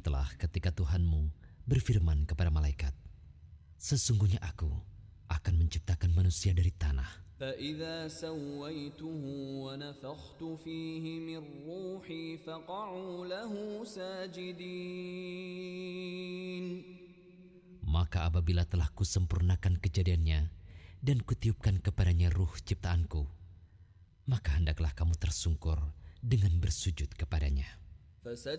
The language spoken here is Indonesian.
Ingatlah ketika Tuhanmu berfirman kepada malaikat, sesungguhnya aku akan menciptakan manusia dari tanah. فإذا سويته ونفخت فيه من روحي فقعوا له ساجدين. Maka apabila telah kusempurnakan kejadiannya dan kutiupkan kepadanya ruh ciptaanku, maka hendaklah kamu tersungkur dengan bersujud kepadanya. فسجد